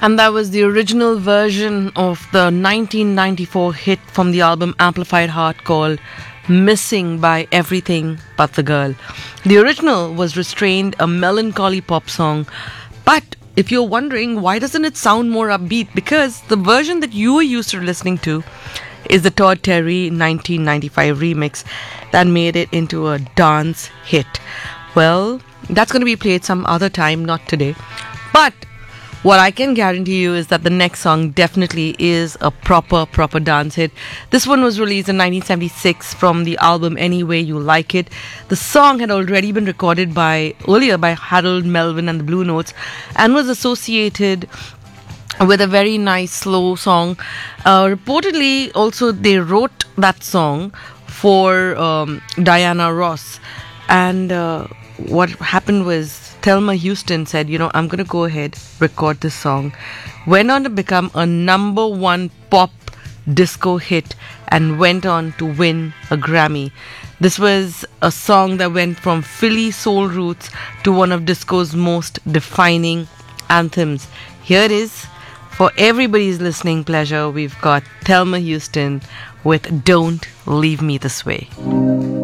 And that was the original version of the 1994 hit from the album Amplified Heart called Missing by Everything But the Girl. The original was Restrained, a melancholy pop song. But if you're wondering, why doesn't it sound more upbeat? Because the version that you were used to listening to is the Todd Terry 1995 remix that made it into a dance hit. Well, that's going to be played some other time, not today. But what I can guarantee you is that the next song definitely is a proper dance hit. This one was released in 1976 from the album Any Way You Like It. The song had already been recorded earlier by Harold Melvin and the Blue Notes and was associated with a very nice slow song. Reportedly, also they wrote that song for Diana Ross. And what happened was Thelma Houston said, I'm going to go ahead, record this song. Went on to become a number one pop disco hit and went on to win a Grammy. This was a song that went from Philly soul roots to one of disco's most defining anthems. Here it is. For everybody's listening pleasure, we've got Thelma Houston with Don't Leave Me This Way.